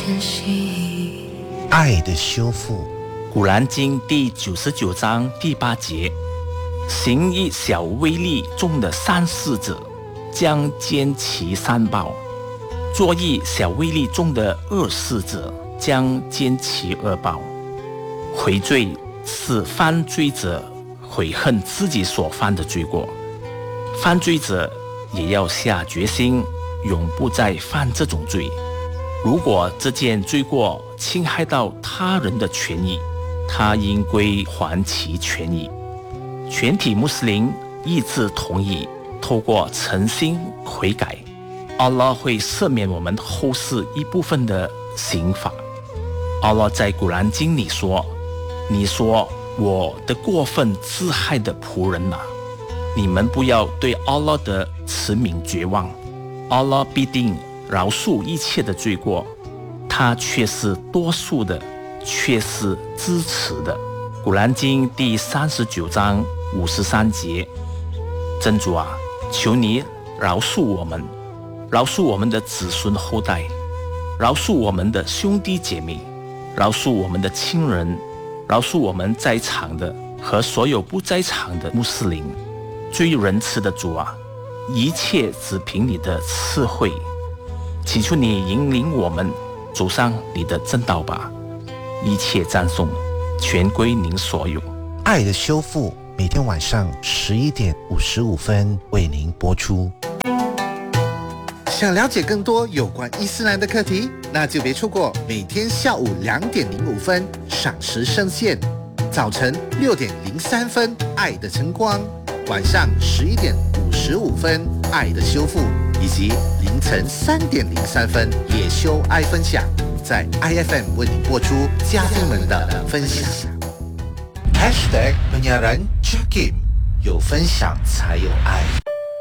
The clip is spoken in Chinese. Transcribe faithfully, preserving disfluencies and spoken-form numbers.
珍惜。 爱的修复。 古兰经第九十九章第八节，行一小微利中的三事者，将兼其三报；做一小微利中的二事者，将兼其二报。悔罪是犯罪者悔恨自己所犯的罪过，犯罪者也要下决心，永不再犯这种罪。如果这件罪过侵害到他人的权益，他应归还其权益。全体穆斯林一致同意，透过诚心悔改，阿拉会赦免我们后世一部分的刑罚。阿拉在古兰经里说：“你说我的过分自害的仆人啊，你们不要对阿拉的慈悯绝望，阿拉必定饶恕一切的罪过，他却是多数的，却是支持的。”古兰经第三十九章五十三节，真主啊，求你饶恕我们，饶恕我们的子孙后代，饶恕我们的兄弟姐妹，饶恕我们的亲人，饶恕我们在场的和所有不在场的穆斯林。最仁慈的主啊，一切只凭你的智慧，祈求你引领我们走上你的正道吧。一切赞颂全归您所有。 爱的修复每天晚上十一点五十五分为您播出。 想了解更多有关伊斯兰的课题，那就别错过每天下午两点零五分赏识圣线，早晨六点零三分爱的晨光，晚上十一点五十五分爱的修复，以及凌晨三点零三分也修爱分享，在 I F M 为您播出家人们的分享。Hashtag penyiaran Jakim， 有分享才有爱。